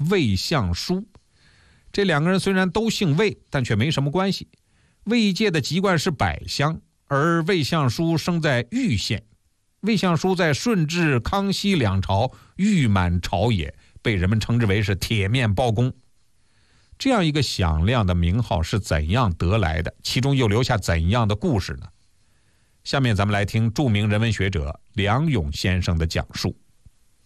魏相书。这两个人虽然都姓魏，但却没什么关系。魏界的籍贯是百乡，而魏相书生在玉县。魏相书在顺治、康熙两朝誉满朝野，被人们称之为是铁面包公。这样一个响亮的名号是怎样得来的？其中又留下怎样的故事呢？下面咱们来听著名人文学者梁勇先生的讲述。